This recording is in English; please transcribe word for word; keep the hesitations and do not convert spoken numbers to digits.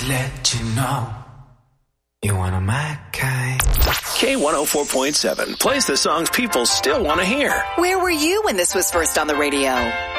let you know you're one of my kind. K one oh four point seven plays the songs people still want to hear. Where were you when this was first on the radio?